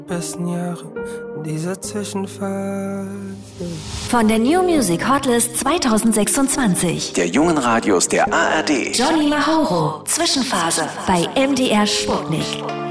Besten Jahre dieser Zwischenphase. Von der New Music Hotlist 2026. Der jungen Radios der ARD. Johnny Mauro, Zwischenphase bei MDR Sputnik.